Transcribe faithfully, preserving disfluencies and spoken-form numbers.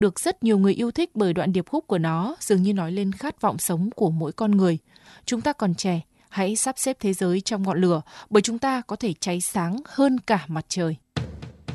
được rất nhiều người yêu thích bởi đoạn điệp khúc của nó dường như nói lên khát vọng sống của mỗi con người. Chúng ta còn trẻ, hãy sắp xếp thế giới trong ngọn lửa bởi chúng ta có thể cháy sáng hơn cả mặt trời.